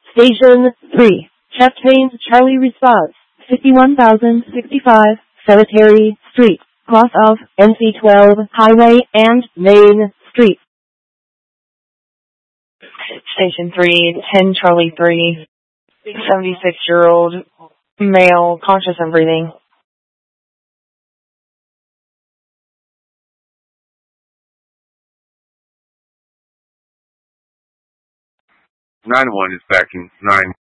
Station 3. Chest pains, Charlie response. 51,065 Cemetery Street. Cross of NC12 Highway and Main Street. Station 3, 10 Charlie 3, 76-year-old male, conscious and breathing. 9-1 is backing 9.